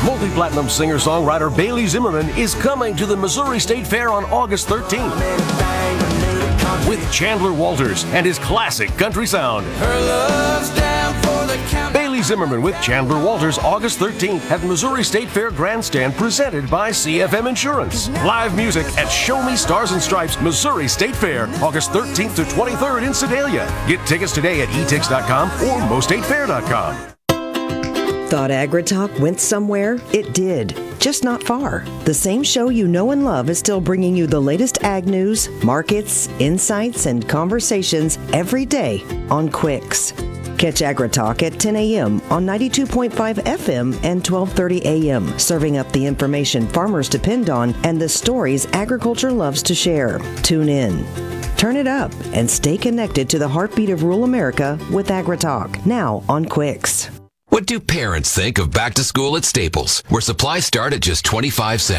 Multi-platinum singer-songwriter Bailey Zimmerman is coming to the Missouri State Fair on August 13th with Chandler Walters and his classic country sound. Bailey Zimmerman with Chandler Walters, August 13th at Missouri State Fair Grandstand, presented by CFM Insurance. Live music at Show Me Stars and Stripes Missouri State Fair, August 13th to 23rd in Sedalia. Get tickets today at etix.com or mostatefair.com. Thought AgriTalk went somewhere? It did, just not far. The same show you know and love is still bringing you the latest ag news, markets, insights, and conversations every day on Quicks. Catch AgriTalk at 10 a.m. on 92.5 FM and 12:30 a.m., serving up the information farmers depend on and the stories agriculture loves to share. Tune in. Turn it up and stay connected to the heartbeat of rural America with AgriTalk, now on Quicks. What do parents think of back to school at Staples, where supplies start at just 25 cents?